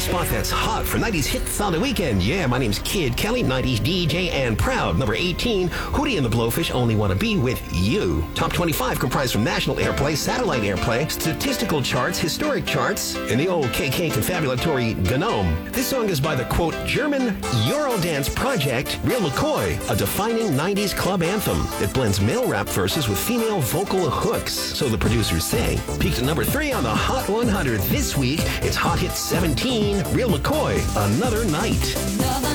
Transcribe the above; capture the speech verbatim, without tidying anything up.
the spot that's hot for nineties hits on the weekend. Yeah, my name's Kid Kelly, nineties D J and proud. Number eighteen, Hootie and the Blowfish, Only Wanna Be With You. Top twenty-five comprised from national airplay, satellite airplay, statistical charts, historic charts, and the old K K confabulatory GNOME. This song is by the, quote, German Eurodance project, Real McCoy, a defining nineties club anthem that blends male rap verses with female vocal hooks, so the producers say. Peaked at number three on the Hot one hundred this week. It's Hot Hit seventeen, Real McCoy, Another Night.